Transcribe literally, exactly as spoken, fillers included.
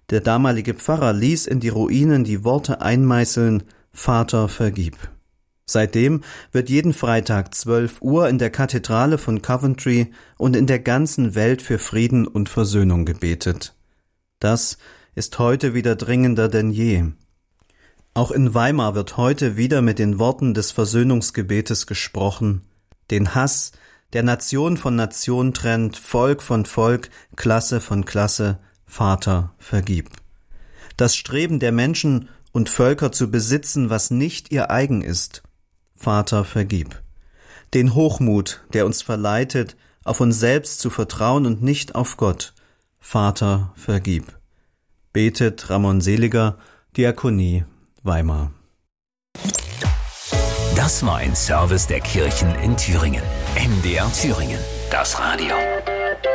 Der damalige Pfarrer ließ in die Ruinen die Worte einmeißeln: Vater, vergib. Seitdem wird jeden Freitag zwölf Uhr in der Kathedrale von Coventry und in der ganzen Welt für Frieden und Versöhnung gebetet. Das ist heute wieder dringender denn je. Auch in Weimar wird heute wieder mit den Worten des Versöhnungsgebetes gesprochen: Den Hass, der Nation von Nation trennt, Volk von Volk, Klasse von Klasse, Vater, vergib. Das Streben der Menschen und Völker zu besitzen, was nicht ihr eigen ist, Vater, vergib. Den Hochmut, der uns verleitet, auf uns selbst zu vertrauen und nicht auf Gott, Vater, vergib. Betet Ramon Seliger, Diakonie, Weimar. Das war ein Service der Kirchen in Thüringen. M D R Thüringen, das Radio.